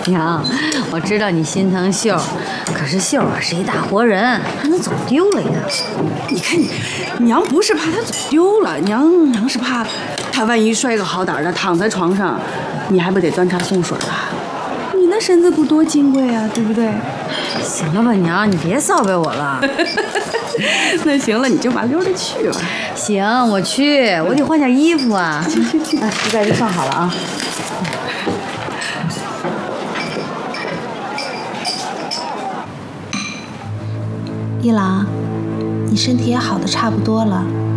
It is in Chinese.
娘，我知道你心疼秀，可是秀啊是一大活人，还能走丢了呀？ 你看你，娘不是怕他走丢了，娘是怕他万一摔个好歹的躺在床上，你还不得端茶送水啊？你那身子骨多金贵啊，对不对？ 行了吧，娘，你别骚贝我了。 那行了，你就麻溜的去吧。 行，我去，我得换件衣服啊。 去， 那食材就放好了啊。 一郎，你身体也好的差不多了，